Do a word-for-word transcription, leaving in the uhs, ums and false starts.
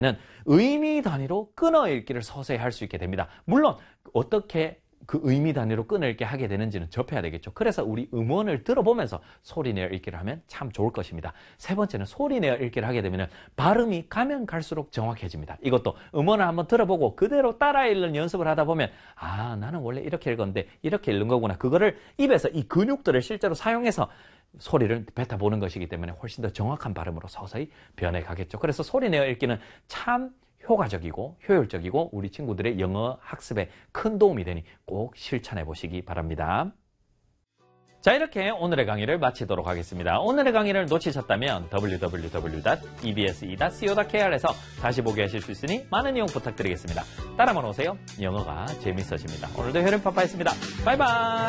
는 의미 단위로 끊어 읽기를 서서히 할 수 있게 됩니다. 물론 어떻게 그 의미 단위로 끊어 읽기 하게 되는지는 접해야 되겠죠. 그래서 우리 음원을 들어보면서 소리 내어 읽기를 하면 참 좋을 것입니다. 세 번째는 소리 내어 읽기를 하게 되면 발음이 가면 갈수록 정확해집니다. 이것도 음원을 한번 들어보고 그대로 따라 읽는 연습을 하다 보면 아, 나는 원래 이렇게 읽었는데 이렇게 읽는 거구나. 그거를 입에서 이 근육들을 실제로 사용해서 소리를 뱉어보는 것이기 때문에 훨씬 더 정확한 발음으로 서서히 변해가겠죠. 그래서 소리 내어 읽기는 참 효과적이고 효율적이고 우리 친구들의 영어 학습에 큰 도움이 되니 꼭 실천해 보시기 바랍니다. 자, 이렇게 오늘의 강의를 마치도록 하겠습니다. 오늘의 강의를 놓치셨다면 더블유 더블유 더블유 닷 이 비 에스 이 닷 씨 오 닷 케이 알에서 다시 보게 하실 수 있으니 많은 이용 부탁드리겠습니다. 따라만 오세요. 영어가 재밌어집니다. 오늘도 효림파파였습니다. 바이바이.